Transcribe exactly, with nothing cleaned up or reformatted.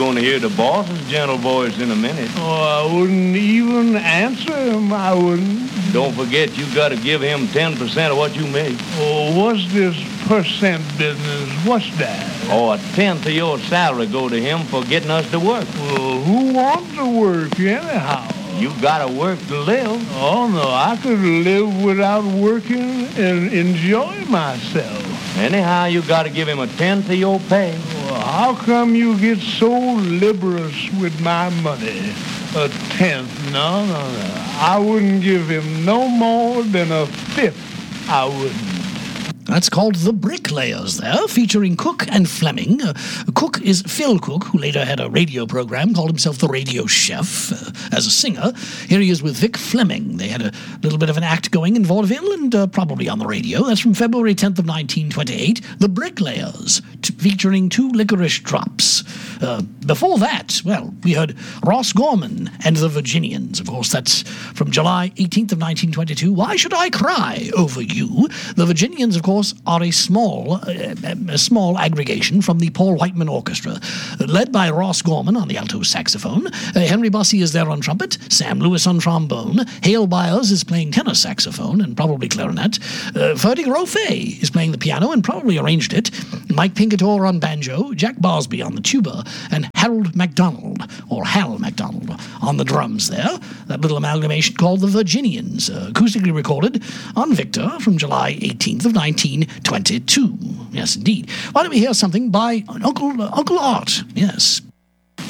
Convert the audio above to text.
going to hear the boss's gentle voice in a minute. Oh, I wouldn't even answer him. I wouldn't. Don't forget, you got to give him ten percent of what you make. Oh, what's this percent business? What's that? Oh, a tenth of your salary go to him for getting us to work. Well, who wants to work anyhow? You got to work to live. Oh, no, I could live without working and enjoy myself. Anyhow, you got to give him a tenth of your pay. Well, how come you get so liberous with my money? A tenth? No, no, no. I wouldn't give him no more than a fifth. I wouldn't. That's called The Bricklayers there, featuring Cook and Fleming. Uh, Cook is Phil Cook, who later had a radio program, called himself The Radio Chef uh, as a singer. Here he is with Vic Fleming. They had a little bit of an act going in vaudeville and uh, probably on the radio. That's from February tenth of nineteen twenty-eight. The Bricklayers, t- featuring Two Licorice Drops. Uh, before that, well, we heard Ross Gorman and the Virginians. Of course, that's from July eighteenth of nineteen twenty-two. Why Should I Cry Over You? The Virginians, of course, are a small, uh, a small aggregation from the Paul Whiteman Orchestra, led by Ross Gorman on the alto saxophone. Uh, Henry Bussey is there on trumpet, Sam Lewis on trombone, Hale Byers is playing tenor saxophone and probably clarinet, uh, Ferdy Rofe is playing the piano and probably arranged it, Mike Pinketor on banjo, Jack Barsby on the tuba, and Harold MacDonald, or Hal MacDonald, on the drums there. That little amalgamation called the Virginians, uh, acoustically recorded on Victor from July eighteenth of nineteen twenty-two. Yes, indeed. Why don't we hear something by Uncle uh, Uncle Art? Yes.